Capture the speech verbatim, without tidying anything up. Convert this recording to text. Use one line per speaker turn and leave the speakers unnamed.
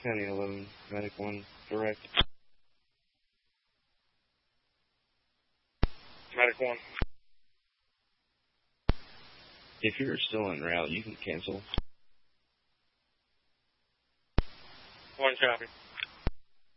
County eleven, Medic one, direct. Medic one. If you're still en route, you can cancel.
One copy.